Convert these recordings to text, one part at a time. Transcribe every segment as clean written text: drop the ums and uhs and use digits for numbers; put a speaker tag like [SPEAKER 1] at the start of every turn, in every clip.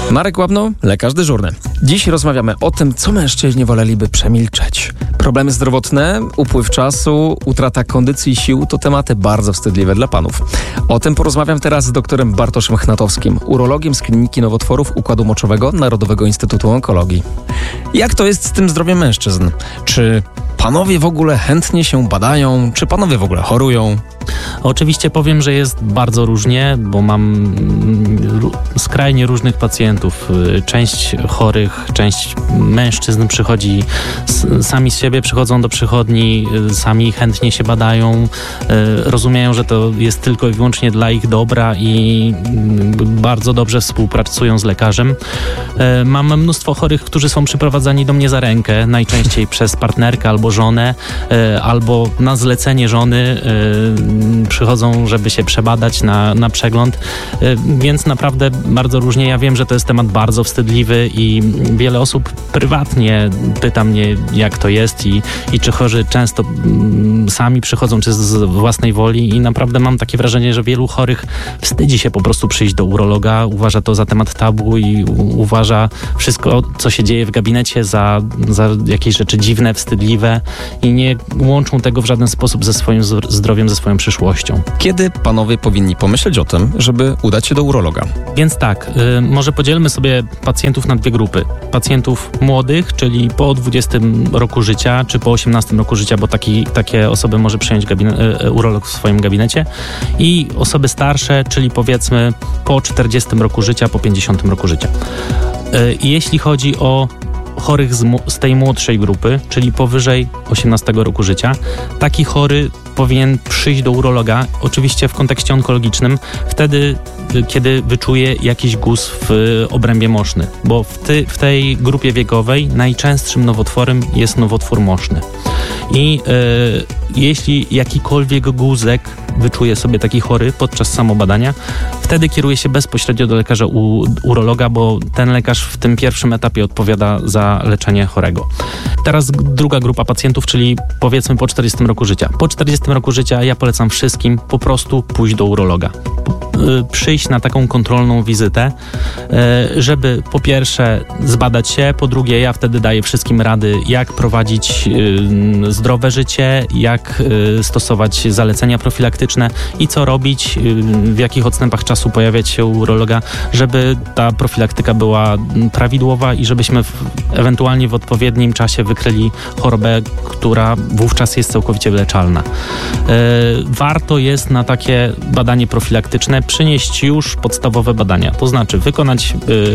[SPEAKER 1] Marek Łabno, lekarz dyżurny. Dziś rozmawiamy o tym, co mężczyźni woleliby przemilczeć. Problemy zdrowotne, upływ czasu, utrata kondycji i sił to tematy bardzo wstydliwe dla panów. O tym porozmawiam teraz z doktorem Bartoszem Chnatowskim, urologiem z Kliniki Nowotworów Układu Moczowego Narodowego Instytutu Onkologii. Jak to jest z tym zdrowiem mężczyzn? Czy panowie w ogóle chętnie się badają? Czy panowie w ogóle chorują?
[SPEAKER 2] Oczywiście powiem, że jest bardzo różnie, bo mam skrajnie różnych pacjentów. Część chorych, część mężczyzn przychodzi sami z siebie, przychodzą do przychodni, sami chętnie się badają, rozumieją, że to jest tylko i wyłącznie dla ich dobra i bardzo dobrze współpracują z lekarzem. Mam mnóstwo chorych, którzy są przyprowadzani do mnie za rękę, najczęściej przez partnerkę albo żonę, albo na zlecenie żony przychodzą, żeby się przebadać na przegląd, więc naprawdę bardzo różnie. Ja wiem, że to jest temat bardzo wstydliwy i wiele osób prywatnie pyta mnie, jak to jest i czy chorzy często sami przychodzą, czy z własnej woli i naprawdę mam takie wrażenie, że wielu chorych wstydzi się po prostu przyjść do urologa, uważa to za temat tabu i uważa wszystko, co się dzieje w gabinecie za jakieś rzeczy dziwne, wstydliwe i nie łączą tego w żaden sposób ze swoim zdrowiem, ze swoją przyszłością.
[SPEAKER 1] Kiedy panowie powinni pomyśleć o tym, żeby udać się do urologa?
[SPEAKER 2] Więc tak, może podzielmy sobie pacjentów na dwie grupy. Pacjentów młodych, czyli po 20 roku życia, czy po 18 roku życia, bo takie osoby może przyjąć urolog w swoim gabinecie, i osoby starsze, czyli powiedzmy po 40 roku życia, po 50 roku życia. Jeśli chodzi o chorych z tej młodszej grupy, czyli powyżej 18 roku życia, taki chory powinien przyjść do urologa, oczywiście w kontekście onkologicznym, wtedy, kiedy wyczuje jakiś guz w obrębie moczny, bo w tej grupie wiekowej najczęstszym nowotworem jest nowotwór moczny. I jeśli jakikolwiek guzek wyczuje sobie taki chory podczas samobadania, wtedy kieruje się bezpośrednio do lekarza urologa, bo ten lekarz w tym pierwszym etapie odpowiada za leczenie chorego. Teraz druga grupa pacjentów, czyli powiedzmy po 40 roku życia. Po 40 roku życia ja polecam wszystkim po prostu pójść do urologa. Przyjść na taką kontrolną wizytę, żeby po pierwsze zbadać się, po drugie ja wtedy daję wszystkim rady, jak prowadzić zdrowe życie, jak stosować zalecenia profilaktyczne i co robić, w jakich odstępach czasu pojawiać się u urologa, żeby ta profilaktyka była prawidłowa i żebyśmy ewentualnie w odpowiednim czasie wykryli chorobę, która wówczas jest całkowicie wyleczalna. Warto jest na takie badanie profilaktyczne przynieść już podstawowe badania, to znaczy wykonać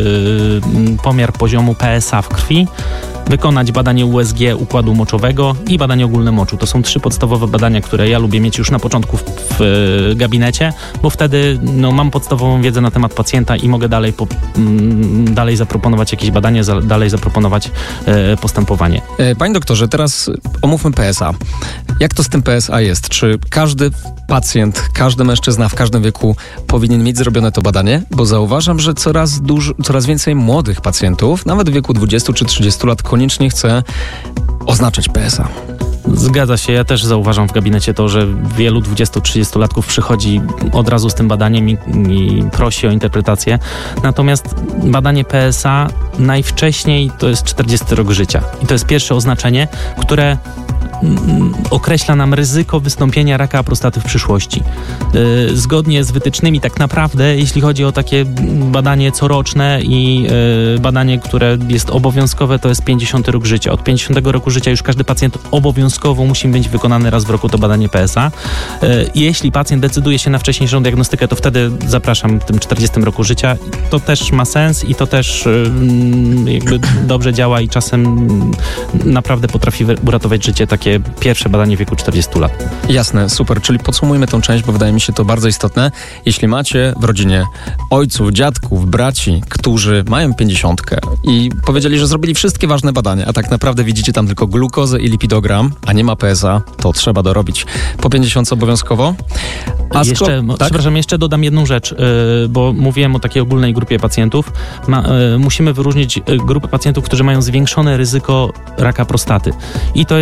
[SPEAKER 2] pomiar poziomu PSA w krwi, wykonać badanie USG układu moczowego i badanie ogólne moczu. To są 3 podstawowe badania, które ja lubię mieć już na początku w gabinecie, bo wtedy mam podstawową wiedzę na temat pacjenta i mogę dalej zaproponować jakieś badanie, dalej zaproponować postępowanie.
[SPEAKER 1] Panie doktorze, teraz omówmy PSA. Jak to z tym PSA jest? Czy każdy pacjent, każdy mężczyzna w każdym wieku powinien mieć zrobione to badanie? Bo zauważam, że coraz więcej młodych pacjentów, nawet w wieku 20 czy 30 lat, koniecznie chce oznaczać PSA.
[SPEAKER 2] Zgadza się, ja też zauważam w gabinecie to, że wielu 20-30-latków przychodzi od razu z tym badaniem i prosi o interpretację. Natomiast badanie PSA najwcześniej to jest 40 rok życia. I to jest pierwsze oznaczenie, które określa nam ryzyko wystąpienia raka prostaty w przyszłości. Zgodnie z wytycznymi tak naprawdę, jeśli chodzi o takie badanie coroczne i badanie, które jest obowiązkowe, to jest 50 rok życia. Od 50 roku życia już każdy pacjent obowiązkowo musi mieć wykonane raz w roku to badanie PSA. Jeśli pacjent decyduje się na wcześniejszą diagnostykę, to wtedy zapraszam w tym 40 roku życia. To też ma sens i to też jakby dobrze działa i czasem naprawdę potrafi uratować życie takie pierwsze badanie w wieku 40 lat.
[SPEAKER 1] Jasne, super, czyli podsumujmy tą część, bo wydaje mi się to bardzo istotne. Jeśli macie w rodzinie ojców, dziadków, braci, którzy mają 50 i powiedzieli, że zrobili wszystkie ważne badania, a tak naprawdę widzicie tam tylko glukozę i lipidogram, a nie ma PSA, to trzeba dorobić. Po 50 obowiązkowo.
[SPEAKER 2] Przepraszam, jeszcze dodam jedną rzecz, bo mówiłem o takiej ogólnej grupie pacjentów. Musimy wyróżnić grupę pacjentów, którzy mają zwiększone ryzyko raka prostaty. I to jest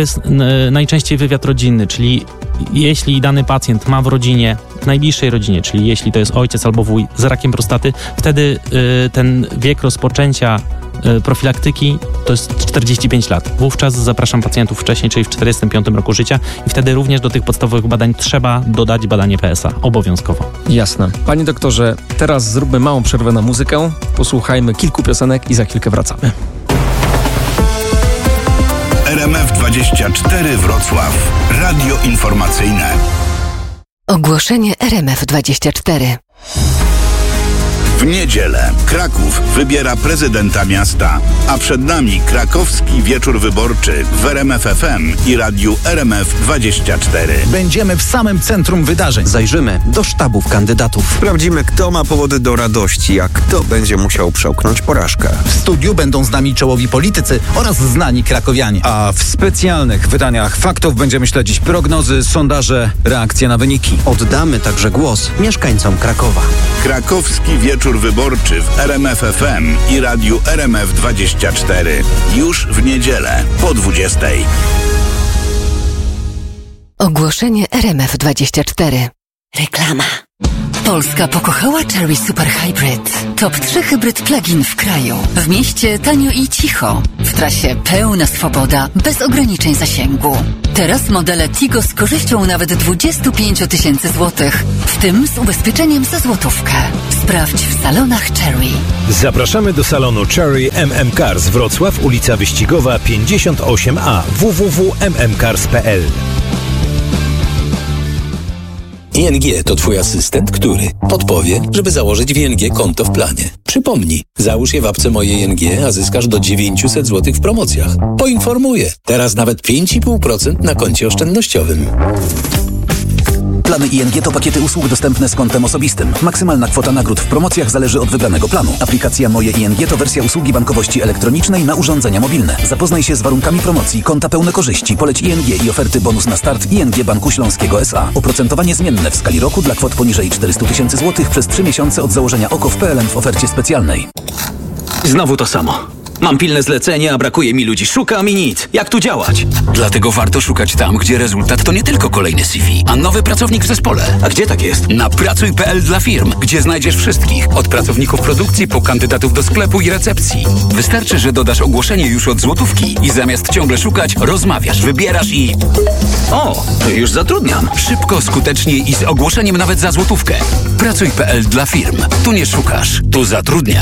[SPEAKER 2] najczęściej wywiad rodzinny, czyli jeśli dany pacjent ma w rodzinie, w najbliższej rodzinie, czyli jeśli to jest ojciec albo wuj z rakiem prostaty, wtedy ten wiek rozpoczęcia profilaktyki to jest 45 lat. Wówczas zapraszam pacjentów wcześniej, czyli w 45 roku życia i wtedy również do tych podstawowych badań trzeba dodać badanie PSA, obowiązkowo.
[SPEAKER 1] Jasne. Panie doktorze, teraz zróbmy małą przerwę na muzykę, posłuchajmy kilku piosenek i za chwilkę wracamy.
[SPEAKER 3] RMF24 Wrocław. Radio informacyjne.
[SPEAKER 4] Ogłoszenie RMF24.
[SPEAKER 3] W niedzielę Kraków wybiera prezydenta miasta, a przed nami krakowski wieczór wyborczy w RMF FM i radiu RMF24.
[SPEAKER 5] Będziemy w samym centrum wydarzeń.
[SPEAKER 6] Zajrzymy do sztabów kandydatów.
[SPEAKER 7] Sprawdzimy, kto ma powody do radości, a kto będzie musiał przełknąć porażkę.
[SPEAKER 5] W studiu będą z nami czołowi politycy oraz znani krakowianie. A w specjalnych wydaniach faktów będziemy śledzić prognozy, sondaże, reakcje na wyniki.
[SPEAKER 6] Oddamy także głos mieszkańcom Krakowa.
[SPEAKER 3] Krakowski wieczór wyborczy w RMF FM i radiu RMF24. Już w niedzielę po 20:00.
[SPEAKER 4] Ogłoszenie RMF24. Reklama. Polska pokochała Chery Super Hybrid. Top 3 hybryd plug-in w kraju. W mieście tanio i cicho. W trasie pełna swoboda, bez ograniczeń zasięgu. Teraz modele Tigo z korzyścią nawet 25 000 złotych, w tym z ubezpieczeniem za złotówkę. Sprawdź w salonach Chery.
[SPEAKER 8] Zapraszamy do salonu Chery MM Cars Wrocław, ulica Wyścigowa 58A, www.mmcars.pl.
[SPEAKER 9] ING to Twój asystent, który podpowie, żeby założyć w ING konto w planie. Przypomnij, załóż je w apce Moje ING, a zyskasz do 900 zł w promocjach. Poinformuję, teraz nawet 5,5% na koncie oszczędnościowym.
[SPEAKER 10] Plany ING to pakiety usług dostępne z kontem osobistym. Maksymalna kwota nagród w promocjach zależy od wybranego planu. Aplikacja Moje ING to wersja usługi bankowości elektronicznej na urządzenia mobilne. Zapoznaj się z warunkami promocji, konta pełne korzyści, poleć ING i oferty bonus na start ING Banku Śląskiego S.A. Oprocentowanie zmienne w skali roku dla kwot poniżej 400 000 zł przez 3 miesiące od założenia OKO w PLN w ofercie specjalnej.
[SPEAKER 11] Znowu to samo. Mam pilne zlecenie, a brakuje mi ludzi. Szukam i nic. Jak tu działać?
[SPEAKER 12] Dlatego warto szukać tam, gdzie rezultat to nie tylko kolejny CV, a nowy pracownik w zespole.
[SPEAKER 11] A gdzie tak jest?
[SPEAKER 12] Na pracuj.pl dla firm, gdzie znajdziesz wszystkich. Od pracowników produkcji po kandydatów do sklepu i recepcji. Wystarczy, że dodasz ogłoszenie już od złotówki i zamiast ciągle szukać, rozmawiasz, wybierasz i...
[SPEAKER 11] O, już zatrudniam.
[SPEAKER 12] Szybko, skutecznie i z ogłoszeniem nawet za złotówkę. Pracuj.pl dla firm. Tu nie szukasz, tu zatrudniasz.